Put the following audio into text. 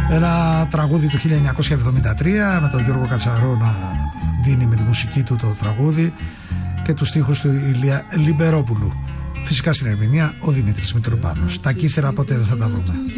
Ένα τραγούδι του 1973 με τον Γιώργο Κατσαρό να δίνει με τη μουσική του το τραγούδι και τους στίχους του Ηλία Λιμπερόπουλου. Φυσικά στην ερμηνεία ο Δημήτρης Μητροπάνος. Τα κύθερα ποτέ δεν θα τα βρούμε.